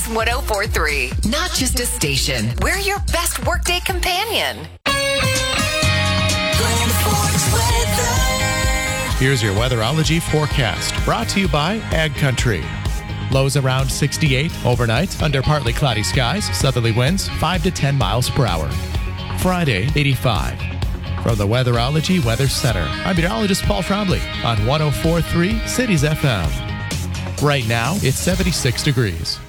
Kicks 104.3. Not just a station. We're your best workday companion. Here's your weatherology forecast, brought to you by Ag Country. Lows around 68 overnight, under partly cloudy skies, southerly winds 5 to 10 miles per hour. Friday, 85. From the Weatherology Weather Center, I'm meteorologist Paul Trombley on 104.3 Cities FM. Right now, it's 76 degrees.